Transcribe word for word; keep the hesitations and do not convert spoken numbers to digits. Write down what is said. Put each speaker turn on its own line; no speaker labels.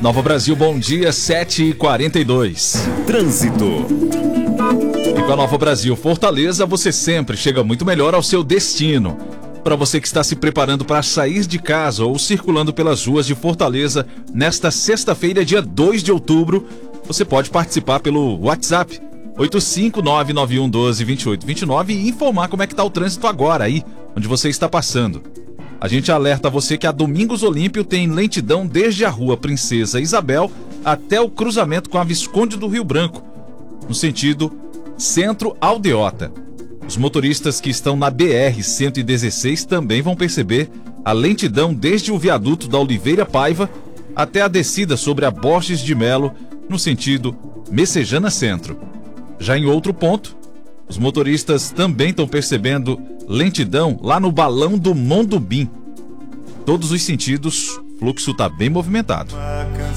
Nova Brasil, bom dia, sete e quarenta e dois.
Trânsito.
E com a Nova Brasil Fortaleza, você sempre chega muito melhor ao seu destino. Para você que está se preparando para sair de casa ou circulando pelas ruas de Fortaleza, nesta sexta-feira, dia dois de outubro, você pode participar pelo WhatsApp oito cinco nove nove um um dois dois oito dois nove e informar como é que está o trânsito agora aí, onde você está passando. A gente alerta você que a Domingos Olímpio tem lentidão desde a rua Princesa Isabel até o cruzamento com a Visconde do Rio Branco, no sentido Centro-Aldeota. Os motoristas que estão na B R cento e dezesseis também vão perceber a lentidão desde o viaduto da Oliveira Paiva até a descida sobre a Borges de Melo, no sentido Messejana Centro. Já em outro ponto, os motoristas também estão percebendo lentidão lá no Balão do Mondubim. Todos os sentidos, o fluxo está bem movimentado.